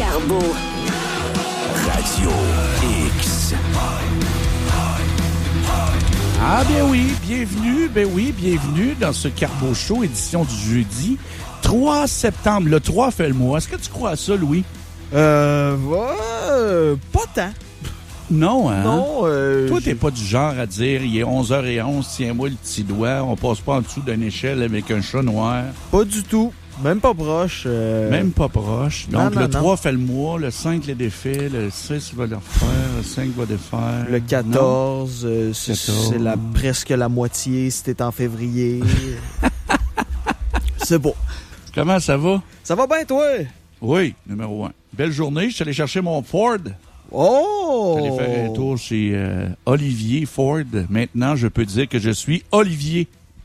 Carbo. Radio X. Ah ben oui, bienvenue dans ce Carbo Show, édition du jeudi 3 septembre. Le 3 fait le mois. Est-ce que tu crois à ça, Louis? Pas tant. Non, hein? Non, toi, t'es pas du genre à dire, il est 11h11, tiens-moi le petit doigt, on passe pas en dessous d'une échelle avec un chat noir. Pas du tout. Même pas proche. Même pas proche. Donc, non, le non. 3 fait le mois, le 5 les défait, le 6 va le refaire, le 5 va défaire. Le 14, c'est 14. presque la moitié si t'es en février. C'est beau. Comment ça va? Ça va bien, toi? Oui, numéro 1. Belle journée, je suis allé chercher mon Ford. Oh! J'allais faire un tour chez Olivier Ford. Maintenant, je peux dire que je suis Olivier.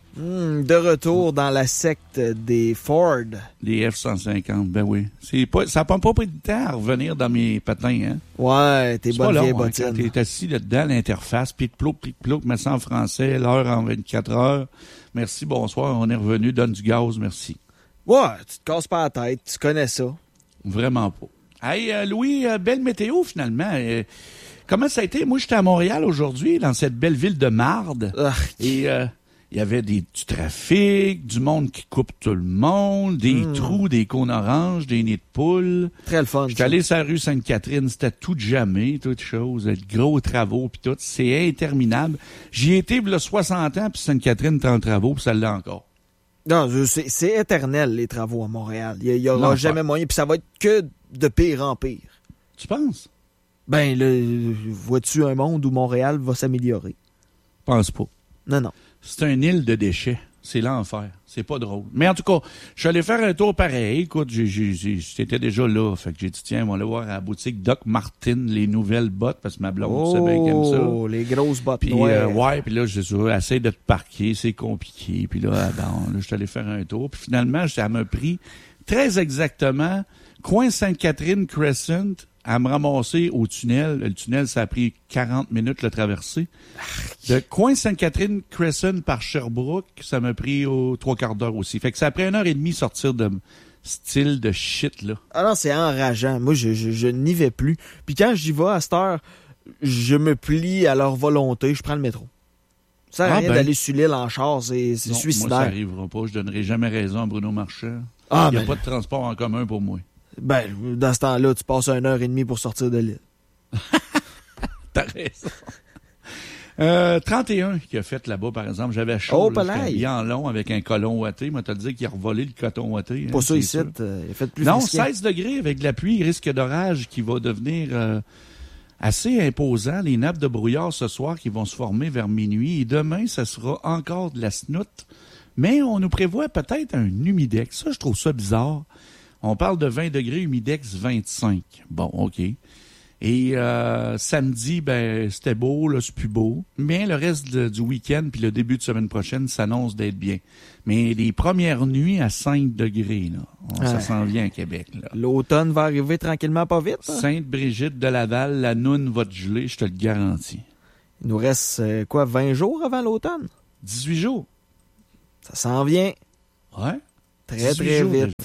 De retour dans la secte des Ford. Les F-150, ben oui. Ça n'a pas pris de temps à revenir dans mes patins, hein? Ouais, tes C'est pas bonnes vieilles long, hein, bottines. quand t'es assis là-dedans, l'interface, pic-plouc, mets ça en français, l'heure en 24 heures. Merci, bonsoir, on est revenu, donne du gaz, merci. Ouais, tu te casses pas la tête, tu connais ça. Vraiment pas. Hey, Louis, belle météo, finalement. Comment ça a été? Moi, j'étais à Montréal aujourd'hui, dans cette belle ville de marde. Et il y avait du trafic, du monde qui coupe tout le monde, des trous, des cônes oranges, des nids de poules. Très le fun. J'étais allé sur la rue Sainte-Catherine, c'était tout jamais, toutes choses, de gros travaux, puis tout. C'est interminable. J'y ai été, il y a 60 ans, puis Sainte-Catherine était en travaux, puis ça l'est encore. Non, c'est éternel, les travaux à Montréal. Il y aura Non, jamais moyen, puis ça va être que de pire en pire. Tu penses? Ben, vois-tu un monde où Montréal va s'améliorer? Pense pas. Non. C'est un île de déchets. C'est l'enfer. C'est pas drôle. Mais en tout cas, je suis allé faire un tour pareil. Écoute, j'étais déjà là. Fait que j'ai dit, tiens, on va aller voir à la boutique Doc Martin les nouvelles bottes, parce que ma blonde sait bien qu'elle aime ça. Oh, les grosses bottes Puis, noires. ouais, puis là, j'ai dit, essaye de te parquer, c'est compliqué. Puis là, je suis allé faire un tour. Puis finalement, ça m'a pris très exactement coin Sainte-Catherine Crescent à me ramasser au tunnel. Le tunnel, ça a pris 40 minutes le traverser. De coin Sainte-Catherine Crescent par Sherbrooke, ça m'a pris 3/4 d'heure aussi. Fait que ça a pris 1h30 sortir de style de shit, là. Ah non, c'est enrageant. Moi, je n'y vais plus. Puis quand j'y vais à cette heure, je me plie à leur volonté. Je prends le métro. Ça sert à rien d'aller sur l'île en char. C'est Non, suicidaire. moi, ça arrivera pas. Je donnerai jamais raison à Bruno Marchand. Ah, Il n'y a ben, pas de transport en commun pour moi. ben, dans ce temps-là, tu passes 1h30 pour sortir de l'île. T'as raison. 31 qui a fait là-bas, par exemple. J'avais chaud. Oh, J'étais palais. bien long avec un colon ouaté. Moi, t'as dit qu'il a revolé le coton ouaté. Pas ça c'est ici. sûr. Il a fait plus Non, frisquet. 16 degrés avec de la pluie, risque d'orage qui va devenir assez imposant. Les nappes de brouillard ce soir qui vont se former vers minuit. Et demain, ça sera encore de la snoute. Mais on nous prévoit peut-être un humidex. Ça, je trouve ça bizarre. On parle de 20 degrés, humidex 25. Bon, OK. Et samedi, ben c'était beau, là, c'est plus beau. Mais le reste du week-end puis le début de semaine prochaine s'annonce d'être bien. Mais les premières nuits à 5 degrés, là, ça s'en vient à Québec. Là. L'automne va arriver tranquillement pas vite. Hein? Sainte-Brigitte de Laval, la noune va te geler, je te le garantis. Il nous reste, 20 jours avant l'automne? 18 jours. Ça s'en vient Ouais. très, 18 très jours vite. déjà.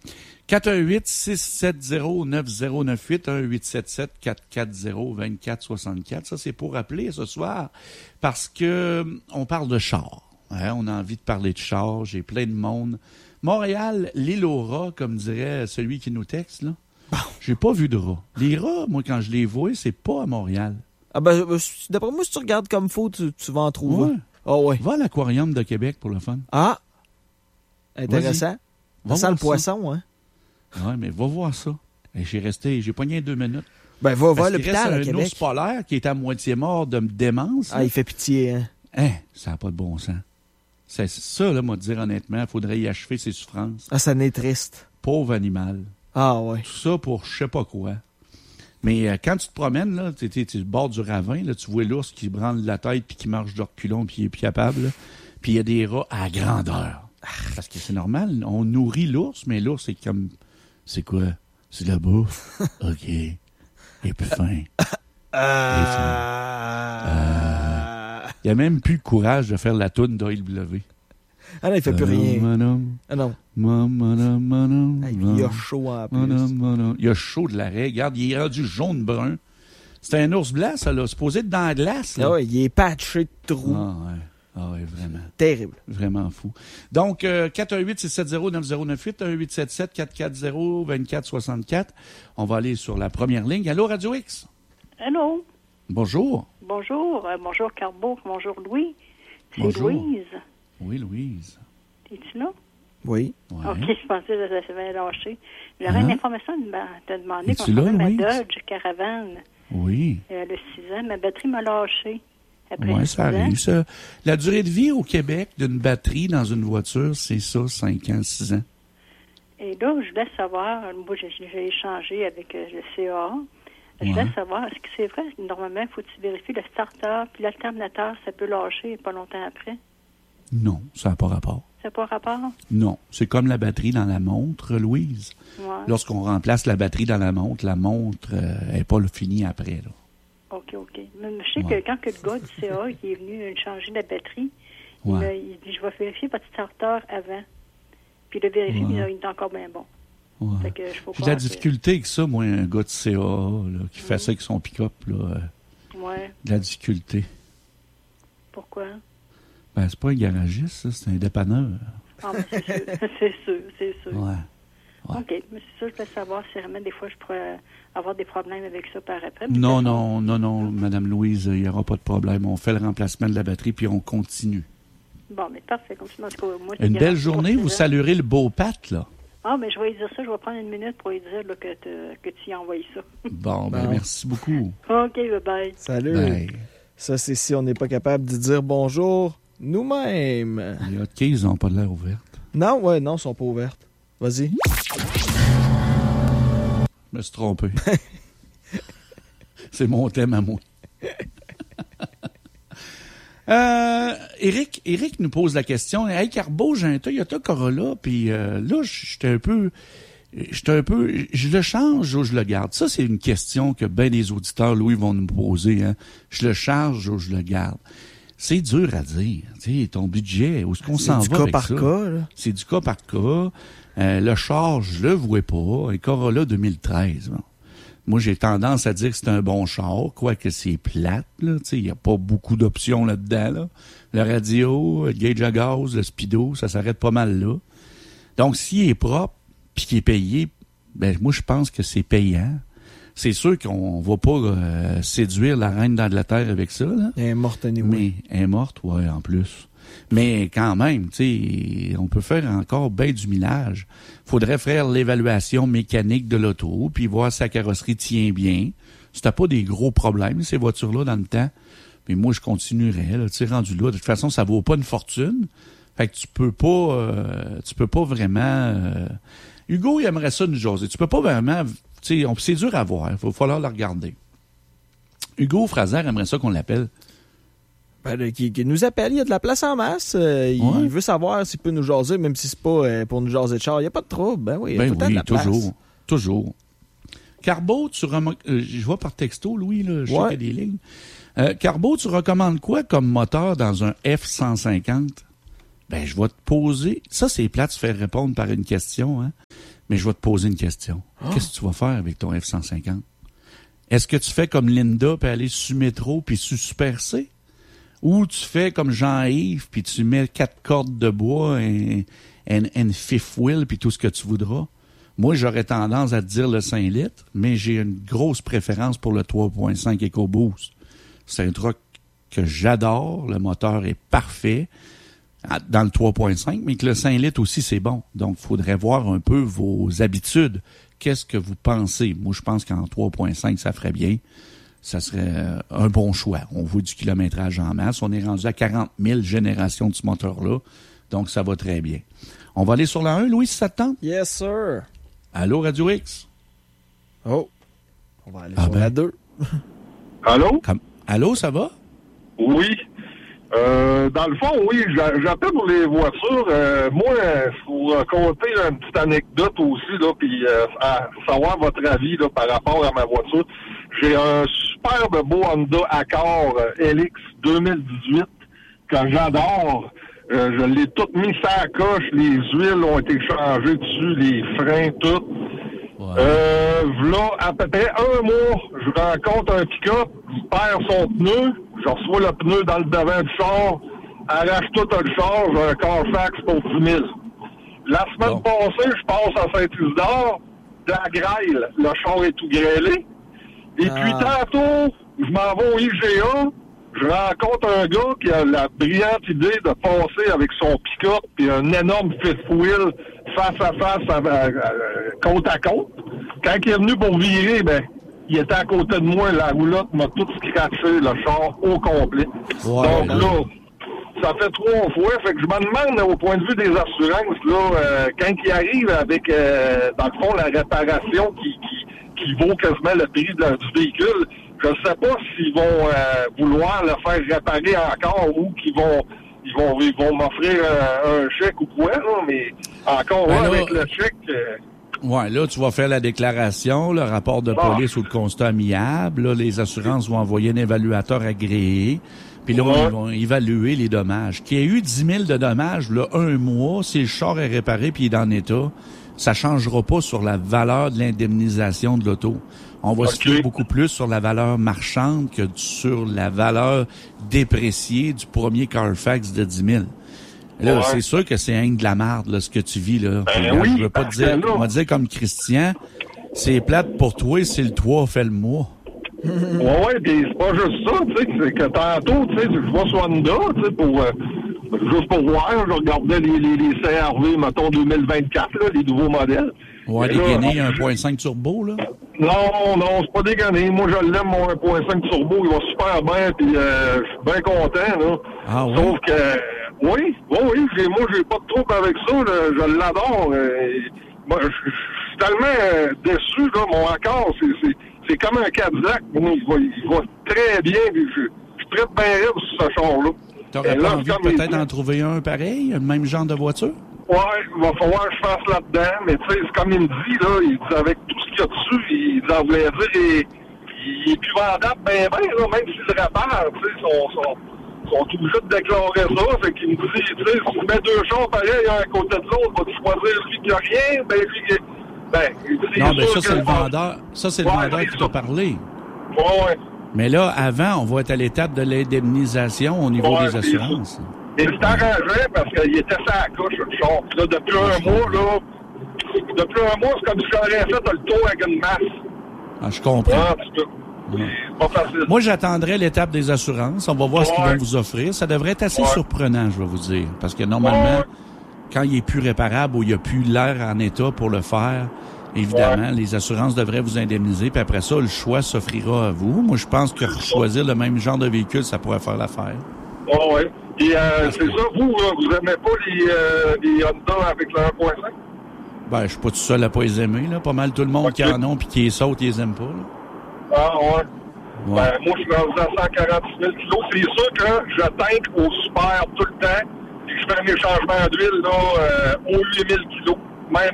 418-670-9099, 1-877-440-2464. Ça, c'est pour appeler ce soir parce que on parle de char. Hein, on a envie de parler de char. J'ai plein de monde. Montréal, l'île aux rats, comme dirait celui qui nous texte, là. Bon. J'ai pas vu de rats. Les rats, moi, quand je les vois, c'est pas à Montréal. Ah ben, d'après moi, si tu regardes comme faut, tu vas en trouver. Ouais. Ah ouais. Va à l'aquarium de Québec pour le fun. Ah! Intéressant. Va Ça sent voir le poisson, hein? Ouais, mais va voir ça. Et j'ai pogné 2 minutes. Ben, va à Parce qu'il l'hôpital à reste un ours Québec. polaire qui est à moitié mort de démence. Ah, il fait pitié, hein? Hein, ça n'a pas de bon sens. C'est ça, là, moi, te dire honnêtement, il faudrait y achever ses souffrances. Ah, ça n'est triste. Pauvre animal. Ah, ouais. Tout ça pour je sais pas quoi. Mais quand tu te promènes, là, tu es le bord du ravin, là, tu vois l'ours qui branle la tête puis qui marche de reculons puis il est plus capable. Là. Puis il y a des rats à grandeur. Parce que c'est normal, on nourrit l'ours, mais l'ours, c'est comme... C'est quoi? C'est de la bouffe? OK. Et plus fin. Il n'y a même plus le courage de faire la toune d'AEW. Ah non, il fait plus rien. Ah non. Il a chaud en plus. Il a chaud de l'arrêt. Regarde, il est rendu jaune-brun. C'est un ours blanc, ça, là. Supposé être dans la glace, là. Ah ouais, il est patché de trous. Ah ouais, vraiment. Terrible. Vraiment fou. Donc, 418-670-9098, 1877-440-2464. On va aller sur la première ligne. Allô, Radio X? Allô? Bonjour. Bonjour. Bonjour, Carbo. Bonjour, Louis. C'est Bonjour. Louise. Oui, Louise. Es-tu là? Oui. Ouais. OK, je pensais que ça s'avait lâché. J'aurais une information à te demander Es-tu là, concernant ma Louise? Dodge Caravane. Oui. Le 6 ans, ma batterie m'a lâché. Après Oui, 6 ça ans. arrive, ça. La durée de vie au Québec d'une batterie dans une voiture, c'est ça, 5 ans, 6 ans. Et là, je voulais savoir, moi, j'ai échangé avec le CA. Je voulais savoir, est-ce que c'est vrai, normalement, faut-il vérifier le starter, puis l'alternateur, ça peut lâcher pas longtemps après? Non, ça n'a pas rapport. Ça n'a pas rapport? Non, c'est comme la batterie dans la montre, Louise. Ouais. Lorsqu'on remplace la batterie dans la montre n'est pas finie après, là. OK. Mais je sais que quand que le gars du CA il est venu changer la batterie, il dit, je vais vérifier votre starter avant. Puis il a vérifié, il est encore bien bon. Ouais. Fait que J'ai de la difficulté avec ça, moi, un gars de CA là, qui fait ça avec son pick-up. Là, de la difficulté. Pourquoi? Ben, c'est pas un garagiste, ça, c'est un dépanneur. Ah, mais c'est sûr. Ouais. OK. Mais c'est ça, je voulais savoir si vraiment des fois je pourrais avoir des problèmes avec ça par après. Non, Madame Louise, il n'y aura pas de problème. On fait le remplacement de la batterie puis on continue. Bon, mais parfait. Comme ça, en tout cas, moi, Une belle journée, vous saluerez le beau Pat, là. Ah, mais je vais lui dire ça. Je vais prendre une minute pour lui dire là, que tu y as envoyé ça. Bon, merci beaucoup. OK, bye-bye. Salut. Bye. Ça, c'est si on n'est pas capable de dire bonjour nous-mêmes. Les hotkeys, ils n'ont pas l'air ouvertes. Non, ils ne sont pas ouvertes. Vas-y. Je me suis trompé. C'est mon thème à moi. Éric nous pose la question. Hey, Carbo, j'ai un Toyota Corolla, puis là, j'étais un peu, je le change ou je le garde? Ça, c'est une question que bien des auditeurs, Louis, vont nous poser. Hein. Je le charge ou je le garde? C'est dur à dire. Tu sais, ton budget, où est-ce qu'on s'en va avec ça? C'est du cas par cas, là. C'est du cas par cas. Le charge, je le vois pas. Un Corolla 2013, bon. Moi, j'ai tendance à dire que c'est un bon char, quoique c'est plate, là. Tu sais, il n'y a pas beaucoup d'options là-dedans, là. Le radio, le gauge à gaz, le speedo, ça s'arrête pas mal là. Donc, s'il est propre, puis qu'il est payé, ben, moi, je pense que c'est payant. C'est sûr qu'on va pas séduire la reine d'Angleterre avec ça, là. Elle est morte, Mais elle est morte, ouais, en plus. Mais quand même, tu sais, on peut faire encore bien du millage. Faudrait faire l'évaluation mécanique de l'auto, puis voir si la carrosserie tient bien. C'était pas des gros problèmes, ces voitures-là, dans le temps. Mais moi, je continuerais, là, tu sais, rendu là. De toute façon, ça vaut pas une fortune. Fait que tu peux pas vraiment... Hugo, il aimerait ça nous jaser. Tu peux pas vraiment... Tu sais, c'est dur à voir. Il va falloir le regarder. Hugo Fraser aimerait ça qu'on l'appelle. Qui nous appelle, il y a de la place en masse. Il veut savoir s'il peut nous jaser, même si c'est pas pour nous jaser de char. Il n'y a pas de trouble. Ben oui, il y a tout le temps de la place. Toujours. Carbo, je vois par texto, Louis, là, je sais qu'il y a des lignes. Carbo, tu recommandes quoi comme moteur dans un F-150? Ben, je vais te poser... Ça, c'est plate de se faire répondre par une question, hein? Mais je vais te poser une question. Qu'est-ce que tu vas faire avec ton F-150? Est-ce que tu fais comme Linda, puis aller sur métro, puis sur Super C? Ou tu fais comme Jean-Yves, puis tu mets 4 cordes de bois, un fifth wheel, puis tout ce que tu voudras? Moi, j'aurais tendance à te dire le 5 litres, mais j'ai une grosse préférence pour le 3.5 EcoBoost. C'est un truck que j'adore. Le moteur est parfait dans le 3.5, mais que le 5 litres aussi, c'est bon. Donc, il faudrait voir un peu vos habitudes. Qu'est-ce que vous pensez? Moi, je pense qu'en 3.5, ça ferait bien. Ça serait un bon choix. On voit du kilométrage en masse. On est rendu à 40 000 générations de ce moteur-là. Donc, ça va très bien. On va aller sur la 1, Louis, si ça te tente? Yes, sir. Allô, Radio X? Oh. On va aller sur la 2. Allô? Allô, ça va? Oui. Dans le fond, oui, j'appelle pour les voitures. Moi, pour raconter une petite anecdote aussi, là, puis à savoir votre avis là, par rapport à ma voiture. J'ai un superbe beau Honda Accord LX 2018 que j'adore. Je l'ai tout mis sur la coche, les huiles ont été changées dessus, les freins, tout. Ouais. Là, à peu près un mois, je rencontre un pick-up, il perd son pneu, je reçois le pneu dans le devant du char, arrache tout le char, j'ai un Carfax pour 10 000. La semaine passée, je passe à Saint-Isidore, de la grêle, le char est tout grêlé. Et puis tantôt, je m'en vais au IGA, je rencontre un gars qui a la brillante idée de passer avec son pick-up et un énorme fifth wheel face à face, côte à côte. Quand il est venu pour virer, il était à côté de moi, la roulotte m'a tout scratché, le char au complet. Ouais, donc là, ça fait 3 fois. Fait que je me demande, au point de vue des assurances, là, quand il arrive avec, dans le fond, la réparation qui vaut quasiment le prix du véhicule, je ne sais pas s'ils vont vouloir le faire réparer encore ou qu'ils vont m'offrir un chèque ou quoi, là, mais encore là, avec le chèque... Ouais, là, tu vas faire la déclaration, le rapport de police ou le constat amiable. Là, les assurances vont envoyer un évaluateur agréé. Puis là, ils vont évaluer les dommages. Qu'il y ait eu 10 000 de dommages, là, un mois, si le char est réparé puis il est en état, ça changera pas sur la valeur de l'indemnisation de l'auto. On va se fier beaucoup plus sur la valeur marchande que sur la valeur dépréciée du premier Carfax de 10 000. Là, c'est sûr que c'est de la merde, là, ce que tu vis, là. Je veux pas te dire, on va dire comme Christian, c'est plate pour toi, c'est le toit fait le mois. Ouais, pis c'est pas juste ça, tu sais, c'est que tantôt, tu sais, je vois sur Honda, tu sais, juste pour voir, je regardais les CR-V, mettons, 2024, là, les nouveaux modèles. Ouais, les gainés 1.5 turbo, là? Non, c'est pas des gainés. Moi, je l'aime, mon 1.5 turbo, il va super bien, puis je suis bien content, là. Ah ouais? Sauf que, oui, moi, j'ai pas de trouble avec ça, là, je l'adore. Moi, je suis tellement déçu, là, mon accord, c'est comme un Cadillac. Il va très bien. Je traite bien raide sur ce char-là. T'aurais pas envie peut-être d'en trouver un pareil, le même genre de voiture? Ouais, il va falloir que je fasse là-dedans. Mais tu sais, c'est comme il me dit, là, il dit avec tout ce qu'il y a dessus, il voulait dire, il est plus vendable là, même s'il le répare, tu sais, sont obligés de déclarer ça. Fait qu'il me dit, tu sais, si tu mets 2 chars pareils, un à côté de l'autre, vas-tu choisir lui qui a rien? Non, mais ça, c'est le vendeur. Ça, c'est le vendeur qui t'a parlé. Ouais. Mais là, avant, on va être à l'étape de l'indemnisation au niveau des assurances. Et c'est arrangé parce qu'il était sur la couche, le char. Là, depuis un mois, c'est comme si j'aurais fait le tour avec une masse. Ah, je comprends. C'est pas facile. Moi, j'attendrai l'étape des assurances. On va voir ce qu'ils vont vous offrir. Ça devrait être assez surprenant, je vais vous dire. Parce que normalement, quand il est plus réparable ou il n'y a plus l'air en état pour le faire, évidemment, les assurances devraient vous indemniser. Puis après ça, le choix s'offrira à vous. Moi, je pense que choisir le même genre de véhicule, ça pourrait faire l'affaire. Oui. Et c'est ça, vous aimez pas les Honda avec le 1.5? Ben, je suis pas tout seul à pas les aimer, là. Pas mal tout le monde qui en ont puis qui les sautent, ils les aiment pas, là. Ah, ouais. Ben, moi, je suis rendu à 146 000 kilos. C'est sûr que je tank au super tout le temps. Et je fais mes changements d'huile, là, aux 8 000 kilos, même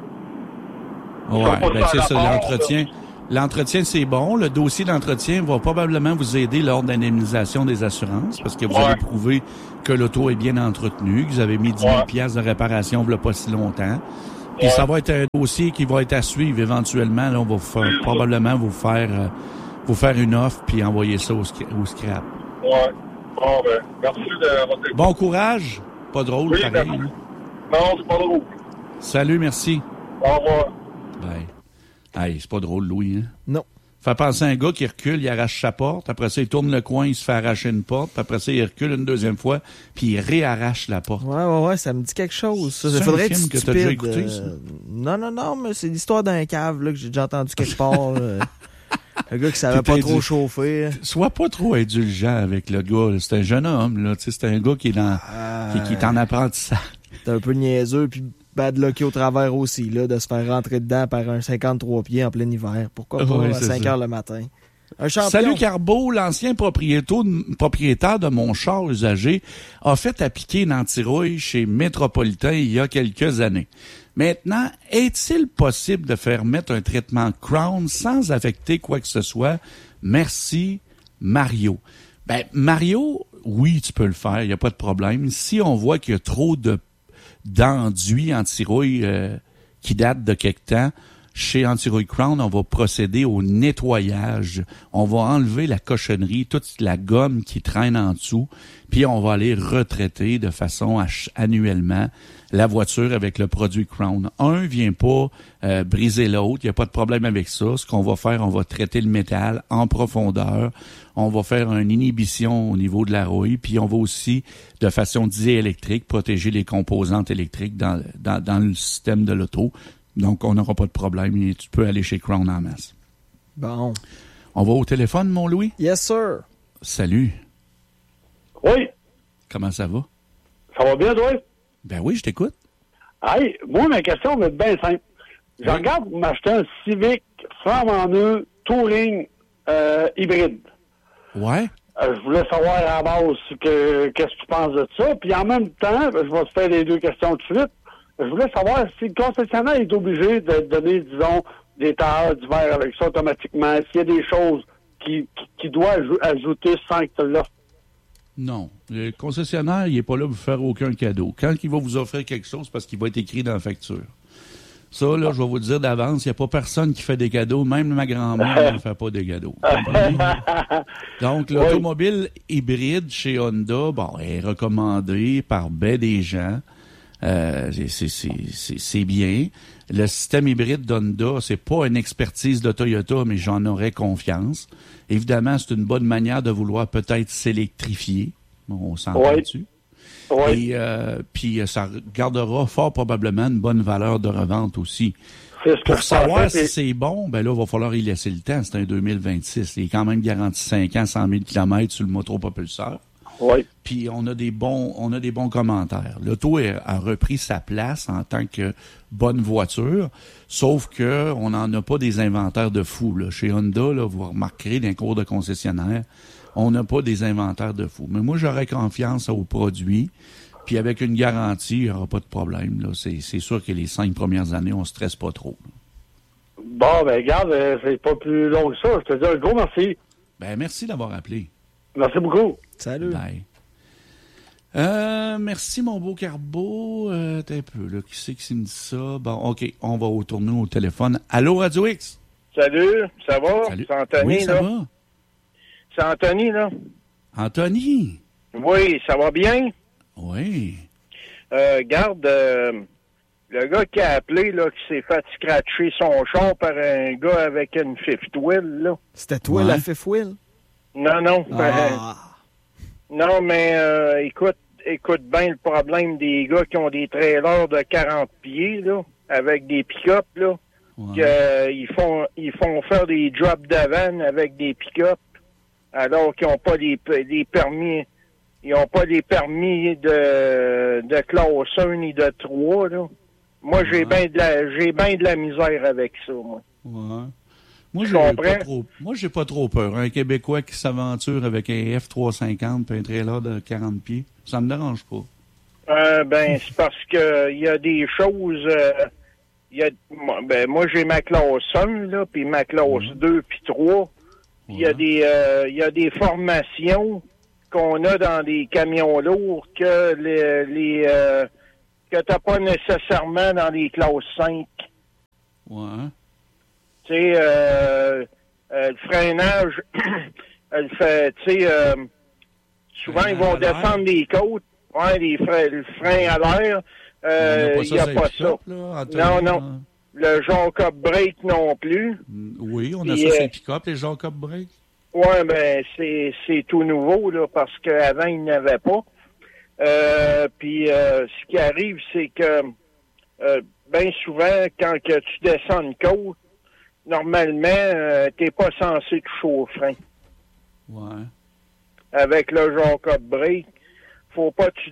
avant. Ouais, ben, c'est ça, l'entretien. L'entretien, c'est bon. Le dossier d'entretien va probablement vous aider lors de l'indemnisation des assurances parce que vous allez prouver que l'auto est bien entretenue, que vous avez mis 10 000 piastres de réparation il n'y a pas si longtemps. Puis ça va être un dossier qui va être à suivre éventuellement. Là, on va probablement vous faire une offre puis envoyer ça au scrap. Ouais. Bon, ben, merci de votre écoute. Bon courage. Pas drôle, pareil. Merci. Non, c'est pas drôle. Salut, merci. Au revoir. Bye. Hey, c'est pas drôle, Louis, hein? Non. Fait penser à un gars qui recule, il arrache sa porte, après ça, il tourne le coin, il se fait arracher une porte, puis après ça, il recule une deuxième fois, puis il réarrache la porte. Ouais, ça me dit quelque chose. Ça faudrait être stupide. Que t'as déjà écouté, ça? Non, mais c'est l'histoire d'un cave, là, que j'ai déjà entendu quelque part, un gars qui savait pas trop chauffer. Sois pas trop indulgent avec le gars, là. C'est un jeune homme, là, tu sais, c'est un gars qui est dans, qui est en apprentissage. C'est un peu niaiseux, puis bad lucky au travers aussi, là, de se faire rentrer dedans par un 53 pieds en plein hiver. Pourquoi pas à 5 heures le matin? Un champion. Salut Carbeau, l'ancien propriétaire de mon char usagé a fait appliquer une antirouille chez Métropolitain il y a quelques années. Maintenant, est-il possible de faire mettre un traitement Crown sans affecter quoi que ce soit? Merci, Mario. Ben, Mario, oui, tu peux le faire, il n'y a pas de problème. Si on voit qu'il y a trop d'enduits anti-rouille qui datent de quelque temps, chez Anti-Rouille Crown, on va procéder au nettoyage. On va enlever la cochonnerie, toute la gomme qui traîne en dessous, puis on va aller retraiter de façon annuellement la voiture avec le produit Crown. Un vient pas briser l'autre, il n'y a pas de problème avec ça. Ce qu'on va faire, on va traiter le métal en profondeur. On va faire une inhibition au niveau de la rouille, puis on va aussi, de façon diélectrique, protéger les composantes électriques dans le système de l'auto. Donc, on n'aura pas de problème. Et tu peux aller chez Crown en masse. Bon. On va au téléphone, mon Louis? Yes, sir. Salut. Oui. Comment ça va? Ça va bien, toi? Ben oui, je t'écoute. Hey, moi, ma question va être bien simple. Je regarde pour m'acheter un Civic femme en deux Touring hybride. Ouais. Je voulais savoir à la base qu'est-ce que tu penses de ça. Puis en même temps, je vais te faire les deux questions de suite. Je voulais savoir si le concessionnaire est obligé de donner, disons, des tailleurs d'hiver avec ça automatiquement. S'il y a des choses qui doit ajouter sans que tu l'offres. Non. Le concessionnaire, il n'est pas là pour vous faire aucun cadeau. Quand il va vous offrir quelque chose, c'est parce qu'il va être écrit dans la facture. Ça, là, je vais vous le dire d'avance, il n'y a pas personne qui fait des cadeaux. Même ma grand-mère ne fait pas des cadeaux. Donc, l'automobile hybride chez Honda, bon, est recommandée par ben des gens. C'est bien. Le système hybride d'Honda, c'est pas une expertise de Toyota, mais j'en aurais confiance. Évidemment, c'est une bonne manière de vouloir peut-être s'électrifier. On s'entend dessus. Oui. Et puis ça gardera fort probablement une bonne valeur de revente aussi. Pour savoir si c'est bon, ben là, il va falloir y laisser le temps. C'est un 2026. Il est quand même garanti 5 ans, 100 000 km sur le motopropulseur. Oui. Puis on a des bons commentaires. L'auto a repris sa place en tant que bonne voiture, sauf que on n'en a pas des inventaires de fou. Là. Chez Honda, là, vous remarquerez dans les cours de concessionnaire, on n'a pas des inventaires de fou. Mais moi, j'aurais confiance au produit. Puis avec une garantie, il n'y aura pas de problème. Là. C'est sûr que les 5 premières années, on ne stresse pas trop. Là. Bon, ben regarde, c'est pas plus long que ça. Je te dis un gros merci. Ben merci d'avoir appelé. Merci beaucoup. Salut. Bye. Merci, mon beau Carbo. T'es un peu, là. Qui c'est qui me dit ça? Bon, OK. On va retourner au téléphone. Allô, Radio X? Salut, ça va? Salut. C'est Anthony, oui, ça là. va? C'est Anthony, là. Anthony? Oui, ça va bien? Oui. Garde, le gars qui a appelé, là, qui s'est fait scratcher son char par un gars avec une fifth wheel, là. C'était toi, la fifth wheel? Non. Ah. Non, mais écoute bien le problème des gars qui ont des trailers de 40 pieds, là, avec des pick-up, là. Ouais. Ils font faire des drops d'avant avec des pick-up, alors qu'ils n'ont pas les permis. Ils n'ont pas les permis de classe 1 ni de 3, là. Moi, j'ai bien de la misère avec ça, moi. Ouais. Moi, j'ai pas trop peur. Un Québécois qui s'aventure avec un F350 et un trailer de 40 pieds, ça me dérange pas. C'est parce que il y a des choses... moi, j'ai ma classe 1, là, puis ma classe 2, puis 3. Il y a des formations qu'on a dans des camions lourds que que t'as pas nécessairement dans les classes 5. Ouais. Tu sais, le freinage, souvent ils vont descendre des côtes, le frein à l'air, il n'y a pas ça. Non. Le Jacob Brake non plus. Oui, on a ça sur les pick-up, les Jacob Brake. Oui, c'est tout nouveau, là, parce qu'avant, il n'y en avait pas. Puis ce qui arrive, c'est que bien souvent, quand que tu descends une côte, normalement, t'es pas censé toucher au frein. Ouais. Avec le Jacob Brake, faut pas que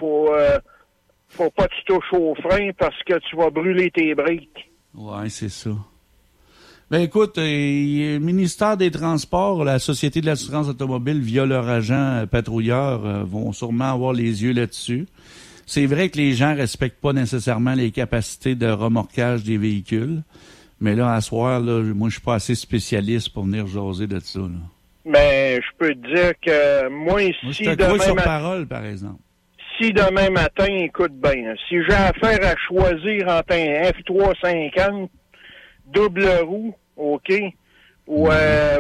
tu touches au frein parce que tu vas brûler tes briques. Ouais, c'est ça. Ben écoute, le ministère des Transports, la Société de l'assurance automobile, via leur agent patrouilleur, vont sûrement avoir les yeux là-dessus. C'est vrai que les gens respectent pas nécessairement les capacités de remorquage des véhicules, mais là, à soir, là, moi, je suis pas assez spécialiste pour venir jaser de ça. Là. Mais je peux te dire que moi je te crois sur parole, par exemple. Si demain matin, écoute bien, si j'ai affaire à choisir entre un F350 double roue, OK, ou un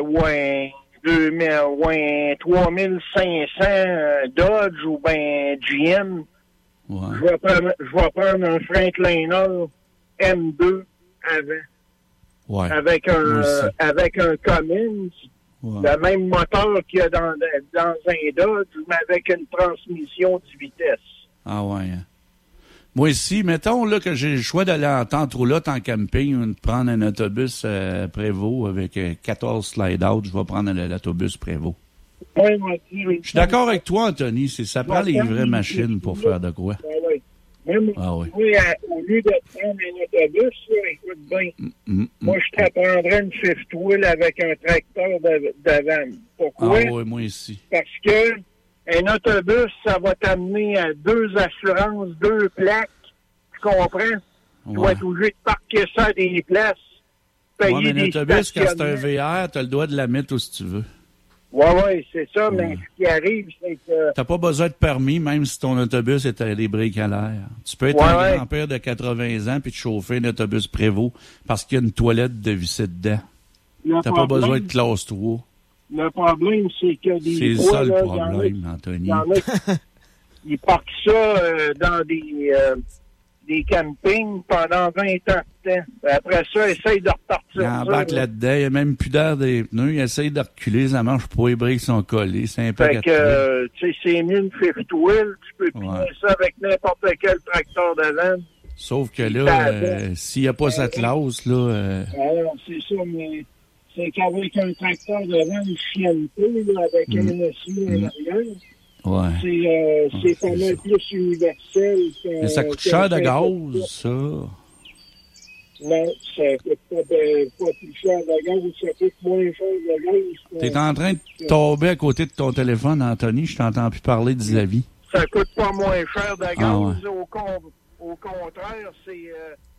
3500 Dodge ou ben GM, je vais prendre un Freightliner M2 avant. Ouais. Avec un Cummins. Ouais. Le même moteur qu'il y a dans un Dodge, mais avec une transmission de vitesse. Ah ouais. Moi ici, mettons là que j'ai le choix d'aller en tente-roulotte en camping ou de prendre un autobus Prévost avec 14 slide-out, je vais prendre l'autobus Prévost. Ouais, moi aussi, oui. Je suis d'accord avec toi, Anthony. Ça prend les vraies machines pour faire de quoi. Oui. Même au lieu de prendre un autobus, là, écoute bien, moi, je t'apprendrais une fifth wheel avec un tracteur d'avant. Pourquoi? Ah oui, moi ici. Parce que un autobus, ça va t'amener à 2 assurances, 2 plaques. Tu comprends? Tu vas être obligé de parquer ça à des places, payer des autobus, quand c'est un VR, tu as le droit de la mettre où si tu veux. Oui, c'est ça, mais ce qui arrive, c'est que... T'as pas besoin de permis, même si ton autobus est à des briques à l'air. Tu peux être un grand-père de 80 ans puis te chauffer un autobus Prévost parce qu'il y a une toilette de visser dedans. T'as pas besoin de classe 3. Le problème, c'est que c'est ça le problème, Anthony. Ils parquent ça dans des campings pendant 20 ans de temps. Après ça, ils essayent de repartir. Il embarque là-dedans, il n'y a même plus d'air des pneus, il essaye de reculer, ça marche pas, les briques sont collées, c'est un peu fait que, tu sais, c'est mieux une fifth wheel, tu peux piner ça avec n'importe quel tracteur d'avant. Sauf que là, s'il n'y a pas cette classe, là... c'est ça, mais c'est qu'avec un tracteur devant, une chienneté, là, avec un essieu en arrière... Ouais. C'est pas mal plus universel. Mais ça coûte cher de gaz, ça. Non, ça coûte pas plus cher de gaz, ça coûte moins cher de gaz. T'es en train de tomber à côté de ton téléphone, Anthony, je t'entends plus parler d'Islavi. Ça coûte pas moins cher de gaz, au contraire, c'est...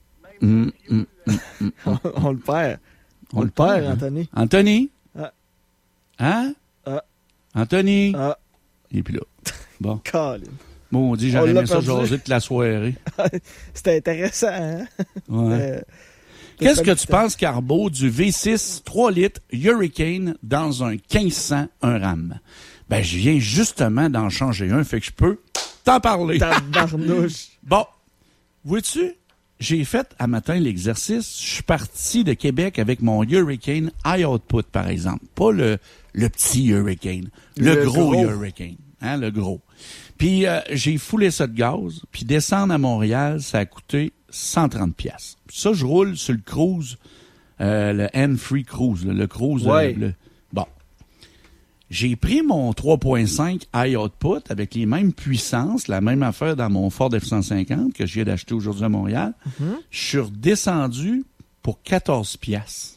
On le perd. On le perd, Anthony. Anthony? Hein? Anthony? Il est plus là. Bon. Bon, on dit, j'aurais aimé ça jaser toute la soirée. C'était intéressant, hein? Ouais. Qu'est-ce que tu penses, Carbo, du V6 3 litres Hurricane dans un 1500 un RAM? Ben, je viens justement d'en changer un, fait que je peux t'en parler. Tabarnouche. Bon. Vois-tu? J'ai fait à matin l'exercice. Je suis parti de Québec avec mon Hurricane High Output, par exemple. Pas le petit Hurricane. Le gros Hurricane. Hein, le gros. Puis, j'ai foulé ça de gaz. Puis, descendre à Montréal, ça a coûté 130$. Ça, je roule sur le Cruise, le N-Free Cruise, le Cruise. Bon. J'ai pris mon 3.5 High Output avec les mêmes puissances, la même affaire dans mon Ford F-150 que je viens d'acheter aujourd'hui à Montréal. Je suis redescendu pour 14$.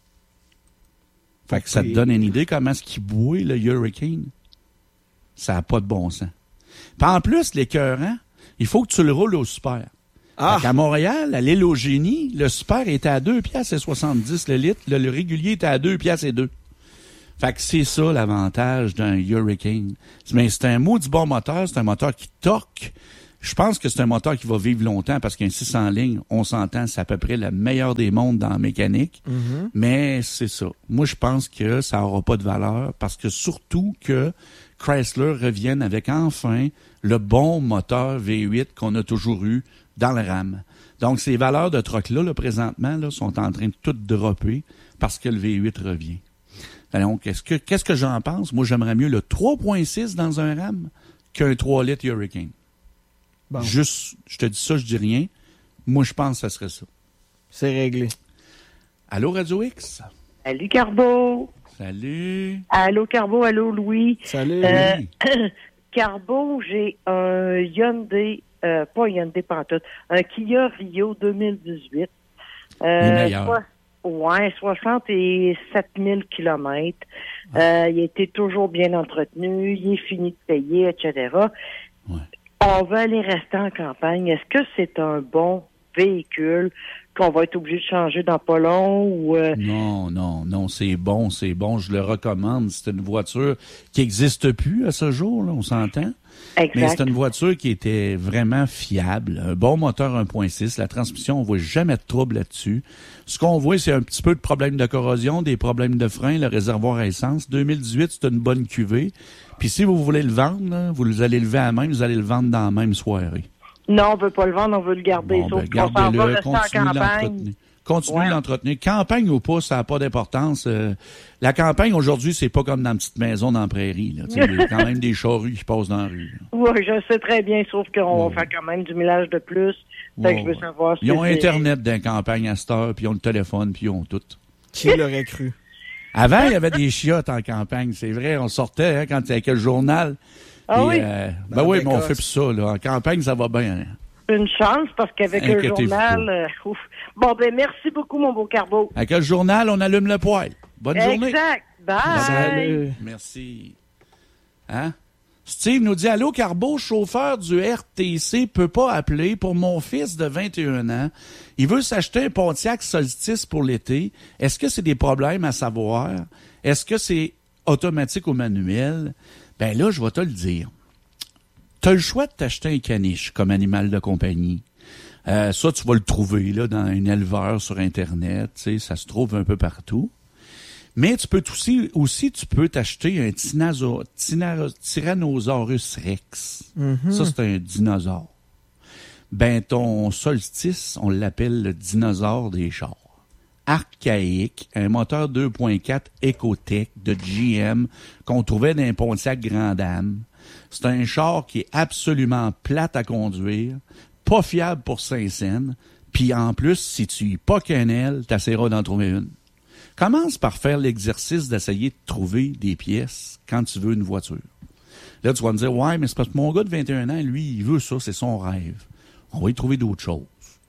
Fait que ça te donne une idée comment est-ce qu'il bouille le Hurricane. Ça n'a pas de bon sens. Puis en plus, l'écœurant, il faut que tu le roules au super. À Montréal, à l'île au Génie, le super était à 2,70$ le litre. Le régulier était à 2,02$. Fait que c'est ça l'avantage d'un Hurricane. Mais c'est un maudit bon moteur, c'est un moteur qui torque. Je pense que c'est un moteur qui va vivre longtemps parce qu'un 600 lignes, on s'entend, c'est à peu près le meilleur des mondes dans la mécanique. Mais c'est ça. Moi, je pense que ça n'aura pas de valeur parce que surtout que Chrysler revienne avec enfin le bon moteur V8 qu'on a toujours eu dans le RAM. Donc, ces valeurs de troc-là, présentement, sont en train de toutes dropper parce que le V8 revient. Donc, qu'est-ce que j'en pense? Moi, j'aimerais mieux le 3.6 dans un RAM qu'un 3 litres Hurricane. Bon. Juste, je te dis ça, je dis rien. Moi, je pense que ça serait ça. C'est réglé. Allô, Radio X? Salut, Carbo. Salut. Allô, Carbo. Allô, Louis. Salut. Carbo, j'ai un Hyundai, pas Hyundai pantoute, un Kia Rio 2018. meilleur. 67 000 kilomètres. Il a été toujours bien entretenu, il est fini de payer, etc. Ouais. On veut aller rester en campagne. Est-ce que c'est un bon véhicule qu'on va être obligé de changer dans pas long ou Non, c'est bon, je le recommande. C'est une voiture qui n'existe plus à ce jour, là, on s'entend. Exact. Mais c'est une voiture qui était vraiment fiable. Un bon moteur 1.6, la transmission, on voit jamais de trouble là-dessus. Ce qu'on voit, c'est un petit peu de problème de corrosion, des problèmes de frein, le réservoir à essence. 2018, c'est une bonne cuvée. Puis si vous voulez le vendre, là, vous allez le lever à même, vous allez le vendre dans la même soirée. Non, on veut pas le vendre, on veut le garder. Bon, Sauf ben, qu'on s'en va rester en continuez campagne. Continuez de l'entretenir. Campagne ou pas, ça n'a pas d'importance. La campagne, aujourd'hui, c'est pas comme dans une petite maison dans la prairie. Là. Il y a quand même des charrues qui passent dans la rue. Oui, je sais très bien, sauf qu'on va faire quand même du millage de plus. Fait que je veux savoir si ils ont Internet dans la campagne à cette heure, puis ils ont le téléphone, puis ils ont tout. Qui l'aurait cru? Avant, il y avait des chiottes en campagne, c'est vrai. On sortait quand il y avait le journal. Ah oui? Ben oui, mais on fait plus ça. Là. En campagne, ça va bien. Hein. Une chance, parce qu'avec le journal... ouf. Bon, ben merci beaucoup, mon beau Carbo. Avec le journal, on allume le poêle. Bonne journée. Exact. Bye. Salut. Merci. Hein? Steve nous dit, allô, Carbo, chauffeur du RTC peut pas appeler pour mon fils de 21 ans. Il veut s'acheter un Pontiac Solstice pour l'été. Est-ce que c'est des problèmes à savoir? Est-ce que c'est automatique ou manuel? Ben là, je vais te le dire. Tu as le choix de t'acheter un caniche comme animal de compagnie. Ça, tu vas le trouver là dans un éleveur sur Internet. Tu sais, ça se trouve un peu partout. Mais tu peux aussi tu peux t'acheter un Tyrannosaurus Rex. Mm-hmm. Ça, c'est un dinosaure. Ben, ton Solstice, on l'appelle le dinosaure des chars. Archaïque, un moteur 2.4 Ecotech de GM qu'on trouvait dans un Pontiac Grand Dame. C'est un char qui est absolument plate à conduire, pas fiable pour Saint-Saëns, puis en plus, si tu y pas qu'un aile, t'essaieras d'en trouver une. Commence par faire l'exercice d'essayer de trouver des pièces quand tu veux une voiture. Là, tu vas me dire, ouais, mais c'est parce que mon gars de 21 ans, lui, il veut ça, c'est son rêve. On va y trouver d'autres choses.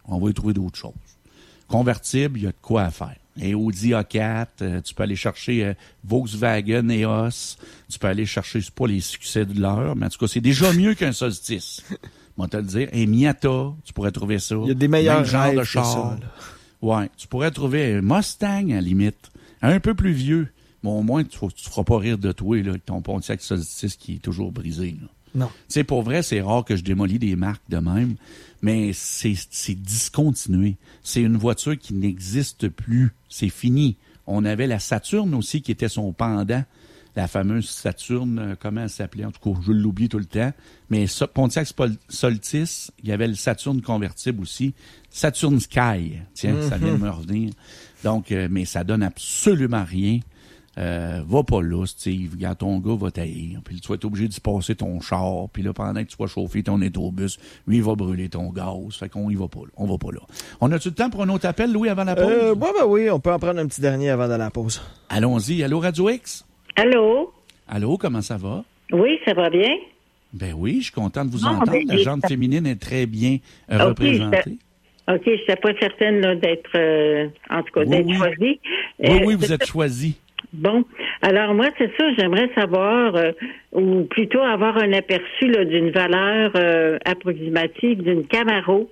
Convertible, il y a de quoi à faire. Et Audi A4, tu peux aller chercher Volkswagen EOS, tu peux aller chercher, c'est pas les succès de l'heure, mais en tout cas, c'est déjà mieux qu'un Solstice. On va te le dire. Et Miata, tu pourrais trouver ça. Il y a des meilleurs genres de chars. chars. Ouais, tu pourrais trouver un Mustang, à la limite. Un peu plus vieux. Bon, au moins, tu feras pas rire de toi, là, avec ton Pontiac Solstice qui est toujours brisé, là. Non. Tu sais, pour vrai, c'est rare que je démolis des marques de même, mais c'est discontinué. C'est une voiture qui n'existe plus. C'est fini. On avait la Saturn aussi, qui était son pendant. La fameuse Saturn, comment elle s'appelait? En tout cas, je l'oublie tout le temps. Mais ça, Pontiac Solstice, il y avait le Saturn convertible aussi. Saturn Sky. Tiens, ça vient de me revenir. Donc, mais ça donne absolument rien. Va pas là, Steve. Regarde, ton gars va tailler. Puis tu vas être obligé de passer ton char. Puis là, pendant que tu vas chauffer ton étobus, lui, il va brûler ton gaz. Fait qu'on y va pas là. On va pas là. On a-tu le temps pour un autre appel, Louis, avant la pause? Oui, on peut en prendre un petit dernier avant de la pause. Allons-y. Allô, Radio X? Allô? Allô, comment ça va? Oui, ça va bien. Ben oui, je suis content de vous entendre. La gente féminine est très bien représentée. OK, je n'étais pas certaine là, d'être, en tout cas, d'être choisie. Oui, vous êtes choisie. Bon, alors moi, c'est ça, j'aimerais savoir, ou plutôt avoir un aperçu là, d'une valeur approximative d'une Camaro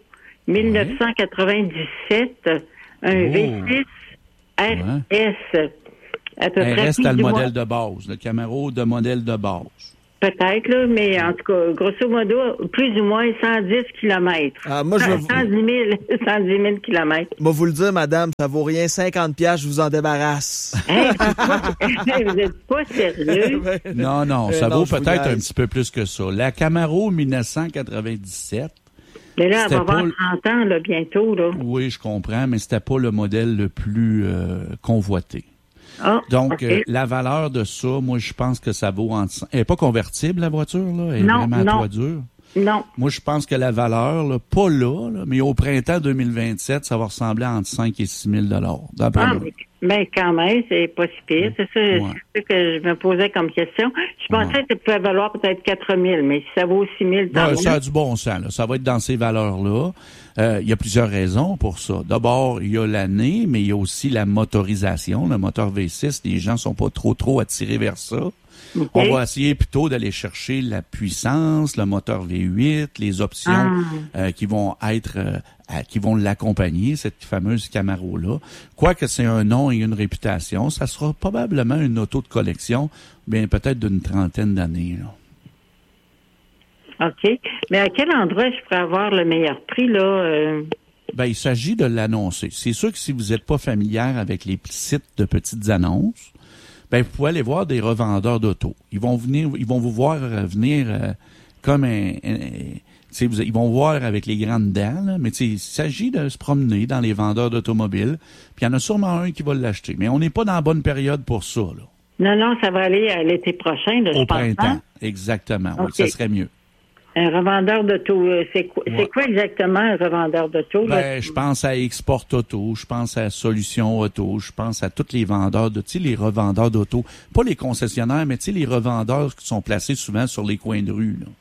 1997, un V6 RS. À peu près. RS, t'as le modèle de base, le Camaro de modèle de base. Peut-être, là, mais en tout cas, grosso modo, plus ou moins 110 km. Moi, 110 000 km. Moi, vous le dire, madame, ça vaut rien, 50$, je vous en débarrasse. Vous n'êtes pas sérieux? Non, ça vaut peut-être un petit peu plus que ça. La Camaro 1997. Mais là, elle va avoir 30 ans, là, bientôt, là. Oui, je comprends, mais c'était pas le modèle le plus convoité. Donc, la valeur de ça, moi, je pense que ça vaut entre... Elle n'est pas convertible, la voiture, là? Elle est vraiment à toit dur? Non. Moi, je pense que la valeur, là, pas là, mais au printemps 2027, ça va ressembler entre 5 et 6 000 d'après moi. Mais quand même, c'est pas si pire. C'est ça que je me posais comme question. Je pensais que ça pouvait valoir peut-être 4 000, mais si ça vaut 6 000... ça a du bon sens, là. Ça va être dans ces valeurs-là. Il y a plusieurs raisons pour ça. D'abord, il y a l'année, mais il y a aussi la motorisation. Le moteur V6, les gens sont pas trop attirés vers ça. Okay. On va essayer plutôt d'aller chercher la puissance, le moteur V8, les options qui vont être qui vont l'accompagner, cette fameuse Camaro-là. Quoique c'est un nom et une réputation, ça sera probablement une auto de collection, bien peut-être d'une 30aine d'années, là. OK. Mais à quel endroit je pourrais avoir le meilleur prix, là? Ben, il s'agit de l'annoncer. C'est sûr que si vous n'êtes pas familière avec les sites de petites annonces, ben, vous pouvez aller voir des revendeurs d'auto. Ils vont vous voir venir comme ils vont voir avec les grandes dents, là, mais il s'agit de se promener dans les vendeurs d'automobiles. Puis il y en a sûrement un qui va l'acheter. Mais on n'est pas dans la bonne période pour ça, là. Non, ça va aller à l'été prochain, je pense. Au printemps, exactement. Okay. Oui, ça serait mieux. Un revendeur d'auto, c'est quoi exactement un revendeur d'auto? Ben, je pense à Export Auto, je pense à Solution Auto, je pense à tous les vendeurs les revendeurs d'auto. Pas les concessionnaires, mais les revendeurs qui sont placés souvent sur les coins de rue, là.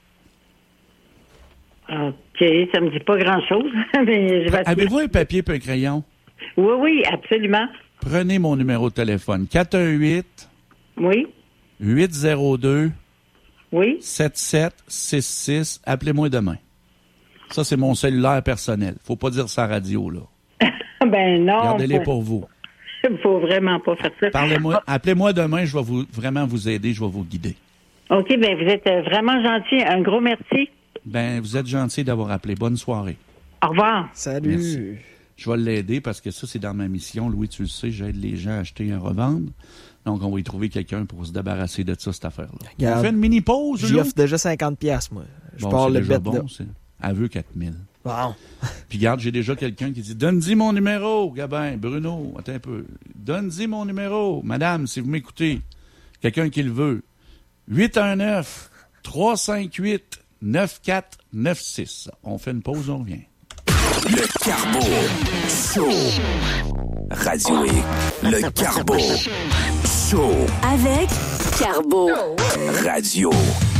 OK, ça me dit pas grand-chose. Mais je vais Avez-vous un papier et un crayon? Oui, absolument. Prenez mon numéro de téléphone. 418 Oui. 802 Oui. 7766. Appelez-moi demain. Ça, c'est mon cellulaire personnel. Faut pas dire ça à la radio, là. Ben non. Gardez-les pour vous. Il faut vraiment pas faire ça. Appelez-moi demain, je vais vraiment vous aider, je vais vous guider. OK, ben vous êtes vraiment gentil. Un gros merci. Ben, vous êtes gentil d'avoir appelé. Bonne soirée. Au revoir. Salut. Merci. Je vais l'aider parce que ça, c'est dans ma mission. Louis, tu le sais, j'aide les gens à acheter et à revendre. Donc, on va y trouver quelqu'un pour se débarrasser de ça, cette affaire-là. Regarde, on fait une mini-pause, j'y offre déjà 50$, moi. Je pars le bête là. Elle veut 4000. Bon. Puis, regarde, j'ai déjà quelqu'un qui dit « Donne-y mon numéro, Gabin, Bruno, attends un peu. Donne-y mon numéro. Madame, si vous m'écoutez, quelqu'un qui le veut. 819-358-9496. On fait une pause, on revient. Le Carbo Show. Radio X. Le Carbo Show. Avec Carbo. Radio